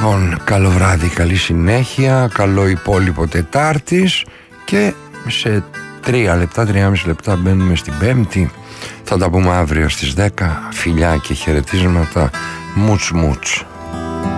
Λοιπόν, καλό βράδυ, καλή συνέχεια, καλό υπόλοιπο Τετάρτης και σε 3 λεπτά, 3,5 λεπτά μπαίνουμε στην Πέμπτη. Θα τα πούμε αύριο στις 10. Φιλιά και χαιρετίσματα. Μουτς μουτς.